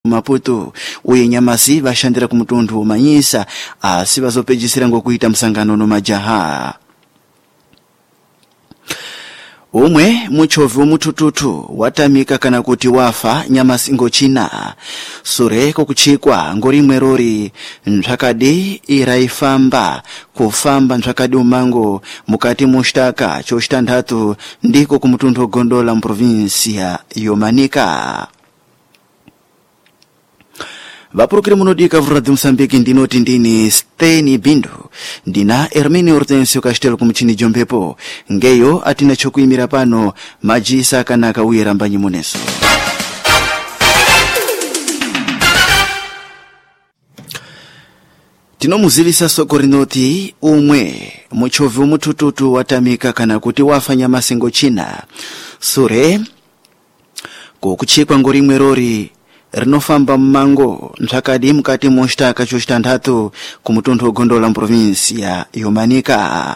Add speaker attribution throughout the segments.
Speaker 1: Maputo uye nyamasi vashandira kumutundu manyisa asi vazopedzisira ngokuita musangano nomajaha. Umwe muchovhi womutututu watamika kana kuti wafa nyamasi ngochina sure kokuchikwa ngorimwe rori nzvakadi iraifamba kufamba nzvakadi umango mukati mushtaka choshitandatu ndiko kumutundu Gondola muprovinsia yomanika. Vapurukire munodika vuradi Msambiki ndinoti ndini Steni Bindu ndina Hermine Hortensio Castelo kumuchini jombepo ngeyo atina chokuimira pano majisa kanaka uye rambanyi muneso. Tinomuzivisa soko rinoti umwe muchovhi womutututu watamika kana kuti wafa nyamasi ngochina sure kokuchikwa ngorimwe rori rinofamba mumango nzvakadi mukati mushtaka choshitandatu kumutundu Gondola muprovinsia yomanika.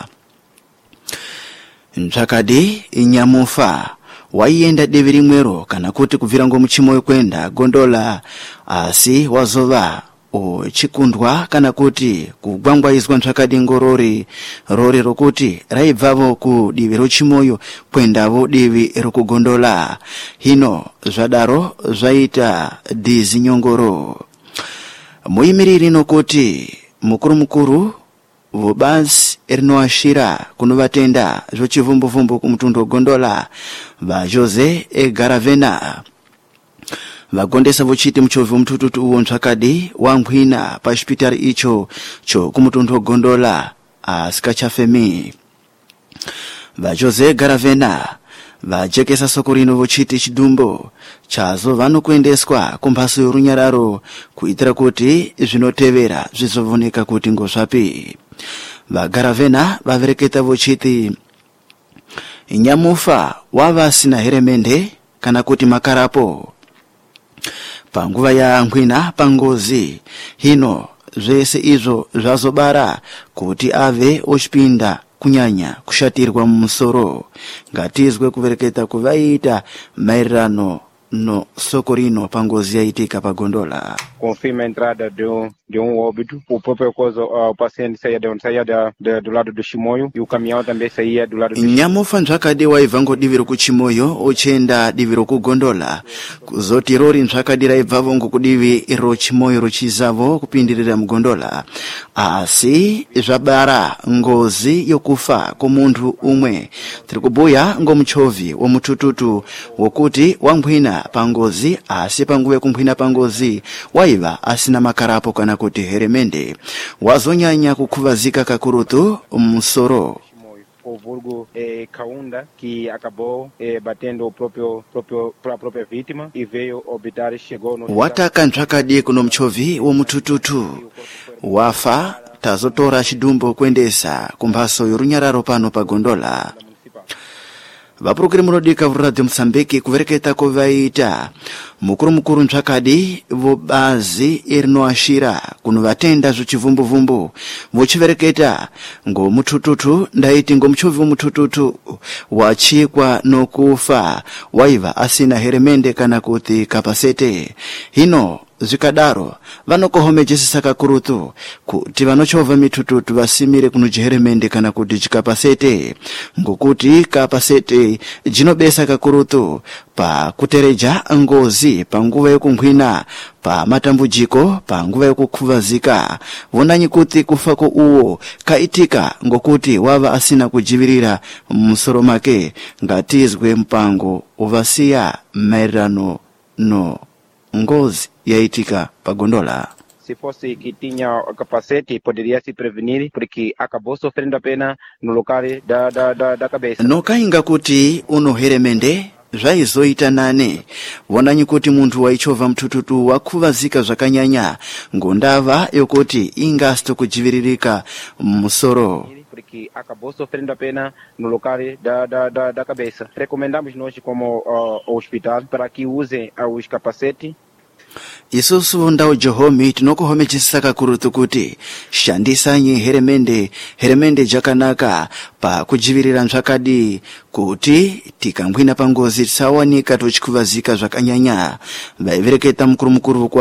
Speaker 1: Nzvakadi inyamufa waienda divi rimwero kana kuti kubvira ngomuchimoyo kwenda Gondola asi wazova chikundwa kana kuti kugwangwaizwa nzvakadi ngorori rori rokuti raibvavo kudivi rochimoyo kwendavo divi rokugondola. Hino zvadaro zvaita dizi nyongoro. Muimiriri nokuti mukuru vubazi rinoashira kunovatenda zvochivumbuvumbu kumutundu Gondola va Jose Garavena vagondesa vochiti muchovhi womutututu uwo nzvakadi wangwina pachipitari icho cho kumutundu Gondola asikachafemi. Va Jose Garavena vajekesa soko rino vochiti chidumbo chazo vanokuendeswa kumbatso yorunyararo kuitira kuti zvinotevera zvizovoneka kuti ngozvapi. Va Garavena vavereketa vochiti nyamufa wava asina heremende kana kuti makarapo panguva ya ngwina pangozi. Hino zvese izvo zvazobara kuti ave ochipinda kunyanya kushatirwa mumusoro. Ngatizwe kuvereketa kuvaita maererano no soko rino pangozi yaitika pa Gondola.
Speaker 2: Confirma a entrada de óbito. O próprio o paciente saía do lado do Chimoio e o caminhão também saía do lado do Chimoio.
Speaker 1: Nyamufa nzvakadi waibva ngodiviro kuchimoyo ochenda diviro kuGondola kuzoti rori nzvakadi raibvavo ngokudivi rochimoyo rochizavo kupindirira muGondola asi zvabara ngozi yokufa komuntu umwe. Tiri kubuya ngomuchovhi womutututu wokuti wangwina pangozi asi panguva yekungwina pangozi waiva asina makarapo kana kuti heremende wazonyanya kukhuvazika kakurutu musoro.
Speaker 2: O vulgo Kaunda, que acabou batendo a própria vítima e veio obitar, chegou no
Speaker 1: wataka nzvakadi kuno muchovhi womutututu wafa tazotora chidumbo kuendesa kumbatso yorunyararo pano pa Gondola. Vapurukire munodika vuradi Msambiki kuvereketa kuvaita mukuru nzvakadi vobazi rinoashira kunovatenda zvochivumbuvumbu vochivereketa ngomutututu ndaiti ngomuchovhi womutututu wachikwa nokufa waiva asina heremende kana kuti kapasete. Hino zvikadaro vanokohomejesa kakurutu kuti vanochovha mitututu vasimire kunojiheremende kana kuti chikapasete ngokuti kapasete jinobesa kakurutu pa kutereja ngozi panguva yekungwina pa matambujiko panguva yekukhuvazika. Vonanyi kuti kufako uwo kaitika ngokuti wava asina kujivirira musoro make. Ngatizwe mpango uvasiya maererano no ngozi yaitika pa Gondola.
Speaker 2: Se fosse que tinha capacete, poderia se prevenir, porque acabou sofrendo apenas no local da cabeça.
Speaker 1: Nokainga kuti uno heremende zvaizoita nane. Vonanyi kuti muntu waichovha mutututu wakhuvazika zvakanyanya ngondava yokuti ingasto kujiviririka musoro.
Speaker 2: Porque acabou sofrendo apenas no local da cabeça. Recomendamos nós como hospital para que usem os capacetes.
Speaker 1: Isusu ndau Jehomi tinokuhomejesa kakurutu kuti shandisanyi heremende jakanaka pa kujivirira nzvakadi kuti tikangwina pangozi tisawanika tochikhuvazika zvakanyanya. Vaivereketa mukuru